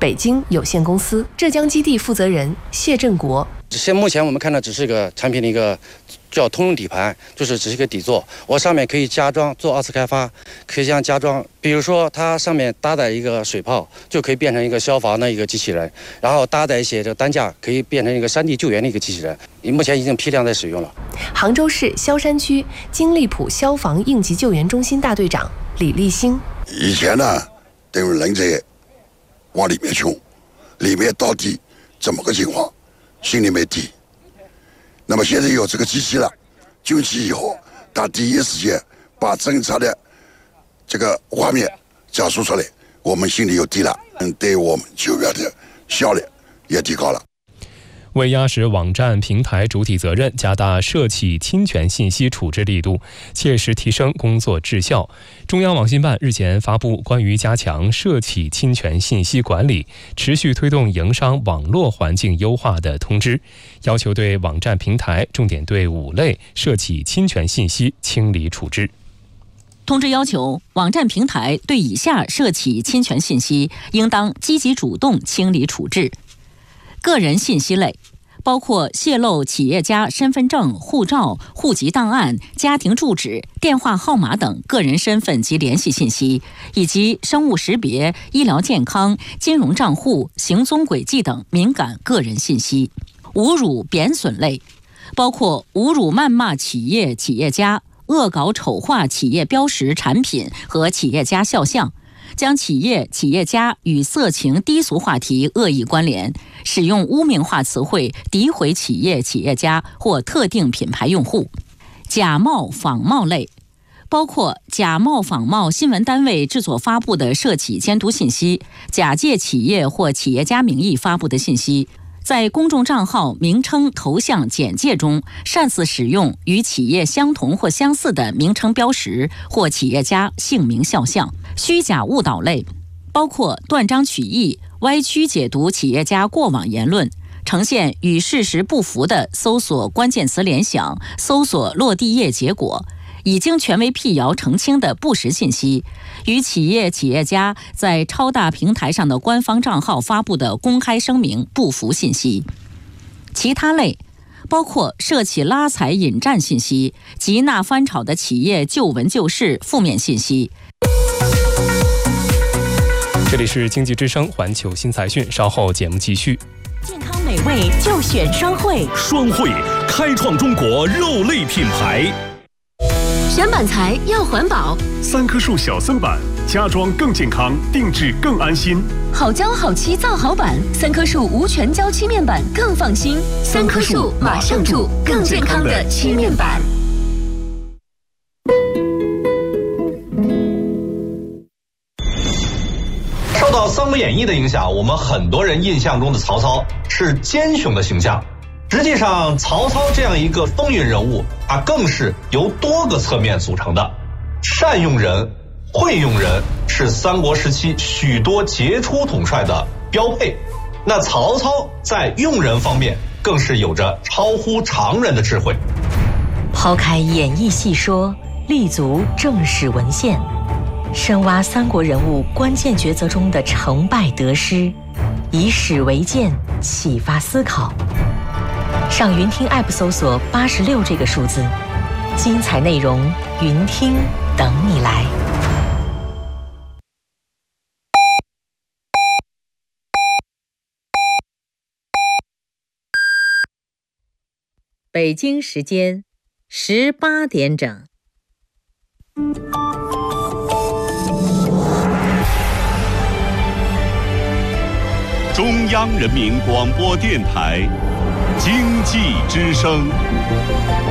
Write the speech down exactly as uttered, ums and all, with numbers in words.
北京有限公司浙江基地负责人谢振国。 现目前我们看到只是一个产品的一个叫通用底盘，就是只是一个底座，我上面可以加装做二次开发，可以这样加装，比如说它上面搭载一个水炮，就可以变成一个消防的一个机器人，然后搭载一些这担架，可以变成一个山地救援的一个机器人，目前已经批量在使用了。 杭州市萧山区金利浦消防应急救援中心大队长李立新： 以前呢，等于人在往里面冲，里面到底怎么个情况，心里没底。那么现在有这个机器了，救急以后，他第一时间把侦查的这个画面讲述出来，我们心里有底了，嗯，对我们救援的效率也提高了。 为压实网站平台主体责任，加大涉企侵权信息处置力度，切实提升工作质效，中央网信办日前发布关于加强涉企侵权信息管理、持续推动营商网络环境优化的通知，要求对网站平台重点对五类涉企侵权信息清理处置。 通知要求，网站平台对以下涉企侵权信息应当积极主动清理处置。个人信息类，包括泄露企业家身份证、护照、户籍档案、家庭住址、电话号码等个人身份及联系信息，以及生物识别、医疗健康、金融账户、行踪轨迹等敏感个人信息。侮辱贬损类，包括侮辱谩骂企业、企业家、恶搞丑化企业标识、产品和企业家肖像，将企业、企业家与色情低俗话题恶意关联，使用污名化词汇诋毁企业、企业家或特定品牌用户。假冒仿冒类，包括假冒仿冒新闻单位制作发布的涉企监督信息，假借企业或企业家名义发布的信息，在公众账号名称、头像、简介中擅自使用与企业相同或相似的名称标识或企业家姓名肖像。虚假误导类，包括断章取义、歪曲解读企业家过往言论，呈现与事实不符的搜索关键词联想、搜索落地页结果，已经权威辟谣澄清的不实信息，与企业、企业家在超大平台上的官方账号发布的公开声明不符信息。其他类，包括涉企拉踩引战信息、极纳翻炒的企业旧闻旧事负面信息。 这里是经济之声环球新财讯，稍后节目继续。 健康美味就选双汇， 双汇开创中国肉类品牌。 选板材要环保， 三棵树小森板，家装更健康，定制更安心。 好胶好漆造好板，三棵树无全胶漆面板更放心。三棵树马上住，更健康的漆面板。 受到《三国演义》的影响，我们很多人印象中的曹操是奸雄的形象。实际上，曹操这样一个风云人物，他更是由多个侧面组成的。善用人、会用人是三国时期许多杰出统帅的标配。那曹操在用人方面，更是有着超乎常人的智慧。 抛开演义细说，立足正史文献，深挖三国人物关键抉择中的成败得失，以史为鉴，启发思考。上云听 App 搜索八十六这个数字，精彩内容云听等你来。 北京时间十八点整。 中央人民广播电台经济之声。